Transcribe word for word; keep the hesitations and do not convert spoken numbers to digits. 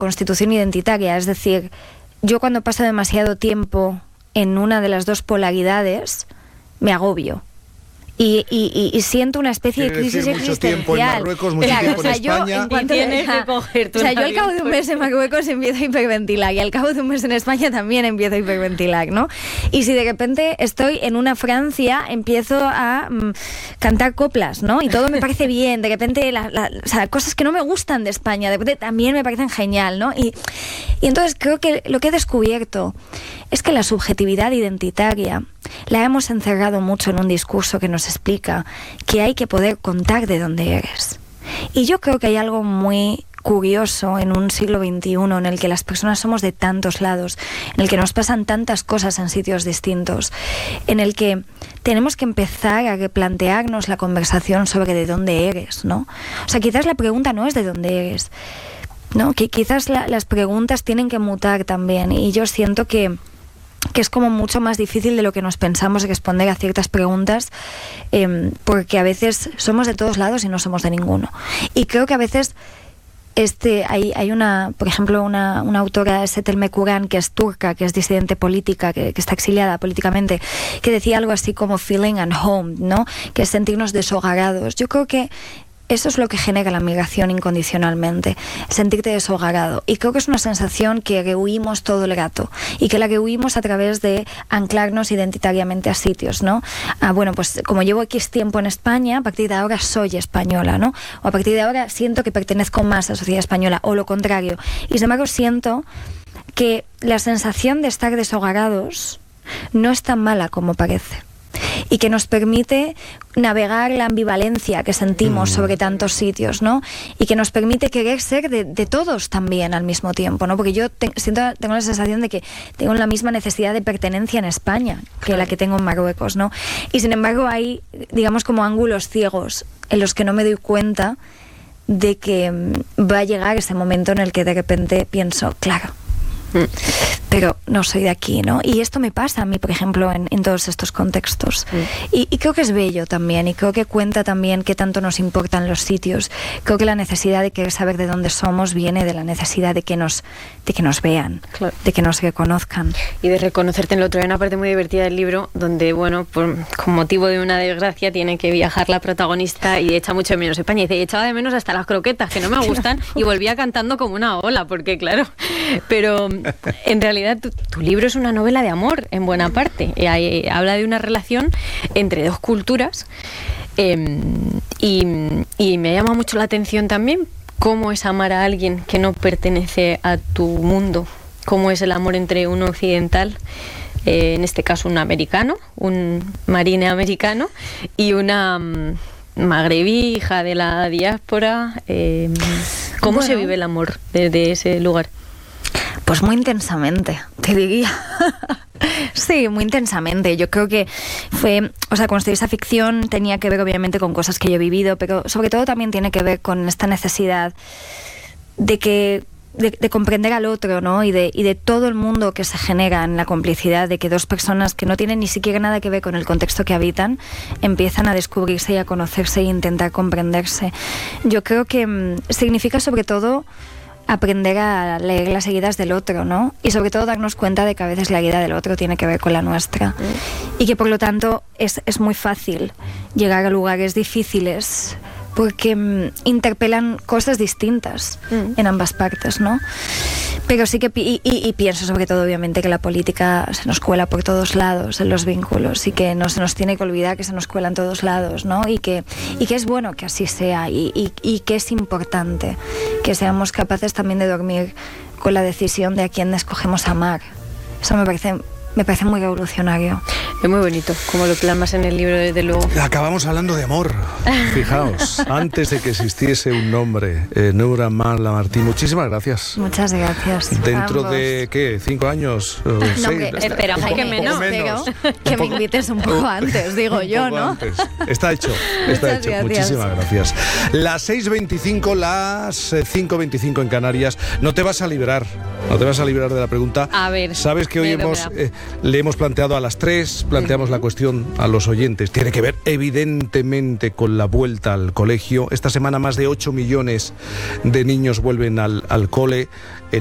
constitución identitaria. Es decir, yo cuando paso demasiado tiempo en una de las dos polaridades, me agobio. Y, y, y siento una especie de crisis mucho existencial. Tiempo en Marruecos, mucho claro, tiempo o sea, en yo, España. En cuanto tienes deja, que coger tu o sea, yo al avión, cabo de un mes en Marruecos empiezo a hiperventilar y al cabo de un mes en España también empiezo a hiperventilar, ¿no? Y si de repente estoy en una Francia, empiezo a mm, cantar coplas, ¿no? Y todo me parece bien. De repente, la, la, o sea, cosas que no me gustan de España, de repente también me parecen genial, ¿no? Y, y entonces creo que lo que he descubierto es que la subjetividad identitaria la hemos encerrado mucho en un discurso que nos explica que hay que poder contar de dónde eres. Y yo creo que hay algo muy curioso en un siglo veintiuno en el que las personas somos de tantos lados, en el que nos pasan tantas cosas en sitios distintos, en el que tenemos que empezar a replantearnos la conversación sobre de dónde eres, ¿no? O sea, quizás la pregunta no es de dónde eres, ¿no? Que quizás la, las preguntas tienen que mutar también, y yo siento que que es como mucho más difícil de lo que nos pensamos responder a ciertas preguntas, eh, porque a veces somos de todos lados y no somos de ninguno. Y creo que a veces este hay, hay una, por ejemplo, una, una autora, Setel Mekuran, que es turca, que es disidente política, que, que está exiliada políticamente, que decía algo así como feeling at home, ¿no? Que es sentirnos deshogados. Yo creo que eso es lo que genera la migración incondicionalmente, sentirte deshogarado. Y creo que es una sensación que rehuimos todo el rato y que la rehuimos a través de anclarnos identitariamente a sitios, ¿no? Ah, bueno, pues como llevo X tiempo en España, a partir de ahora soy española, ¿no? O a partir de ahora siento que pertenezco más a la sociedad española, o lo contrario. Y sin embargo siento que la sensación de estar deshogarados no es tan mala como parece, y que nos permite navegar la ambivalencia que sentimos mm. sobre tantos sitios, ¿no? Y que nos permite querer ser de, de todos también al mismo tiempo, ¿no? Porque yo te, siento, tengo la sensación de que tengo la misma necesidad de pertenencia en España que la que tengo en Marruecos, ¿no? Y sin embargo hay, digamos, como ángulos ciegos en los que no me doy cuenta de que va a llegar ese momento en el que de repente pienso, claro, pero no soy de aquí, ¿no? Y esto me pasa a mí, por ejemplo, en, en todos estos contextos. Mm. Y, y creo que es bello también, y creo que cuenta también qué tanto nos importan los sitios. Creo que la necesidad de querer saber de dónde somos viene de la necesidad de que nos, de que nos vean, claro, de que nos reconozcan. Y de reconocerte en lo otro. Hay una parte muy divertida del libro donde, bueno, por, con motivo de una desgracia, tiene que viajar la protagonista y echa mucho de menos España. Y dice, echaba de menos hasta las croquetas, que no me gustan, y volvía cantando como una ola, porque claro, pero en realidad tu, tu libro es una novela de amor en buena parte. Eh, hay, habla de una relación entre dos culturas, eh, y, y me llama mucho la atención también cómo es amar a alguien que no pertenece a tu mundo, cómo es el amor entre un occidental, eh, en este caso un americano, un marine americano, y una um, magrebí, hija de la diáspora. Eh, ¿Cómo bueno. se vive el amor desde ese lugar? Pues muy intensamente, te diría. Sí, muy intensamente. Yo creo que fue, o sea, construir esa ficción tenía que ver obviamente con cosas que yo he vivido, pero sobre todo también tiene que ver con esta necesidad de que de, de comprender al otro, ¿no? Y de, y de todo el mundo que se genera en la complicidad de que dos personas que no tienen ni siquiera nada que ver con el contexto que habitan empiezan a descubrirse y a conocerse e intentar comprenderse. Yo creo que mmm, significa sobre todo aprender a leer las heridas del otro, ¿no? Y sobre todo darnos cuenta de que a veces la herida del otro tiene que ver con la nuestra. Y que por lo tanto es, es muy fácil llegar a lugares difíciles porque mm, interpelan cosas distintas mm. en ambas partes, ¿no? Pero sí que, y, y, y pienso sobre todo obviamente que la política se nos cuela por todos lados en los vínculos, y que no se nos tiene que olvidar que se nos cuela en todos lados, ¿no? Y que, y que es bueno que así sea, y, y, y que es importante que seamos capaces también de dormir con la decisión de a quién escogemos amar. Eso me parece... Me parece muy revolucionario. Es muy bonito, como lo plasmas en el libro, desde luego. Acabamos hablando de amor. Fijaos, antes de que existiese un nombre, eh, Nour Amal Lamartine, muchísimas gracias. Muchas gracias. Dentro de, ¿qué? ¿Cinco años? No, seis, hombre, espera, un poco menos. menos. Que me invites un poco antes, digo un yo, poco ¿no? Antes. Está hecho, está Muchas hecho. gracias. Muchísimas gracias. Las seis veinticinco, las cinco veinticinco en Canarias. No te vas a librar, no te vas a librar de la pregunta. A ver. Sabes que hoy hemos... Eh, le hemos planteado a las tres planteamos la cuestión a los oyentes. Tiene que ver evidentemente con la vuelta al colegio. Esta semana más de ocho millones de niños vuelven al, al cole.